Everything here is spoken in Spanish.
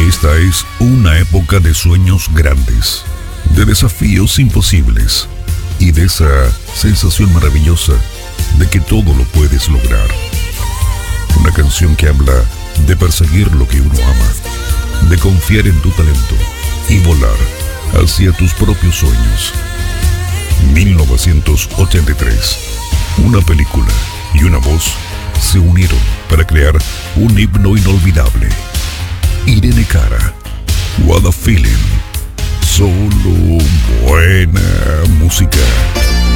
Esta es una época de sueños grandes, de desafíos imposibles y de esa sensación maravillosa de que todo lo puedes lograr. Una canción que habla de perseguir lo que uno ama, de confiar en tu talento y volar hacia tus propios sueños. 1983. Una película y una voz se unieron para crear un himno inolvidable. Irene Cara, What a Feeling. Solo buena música.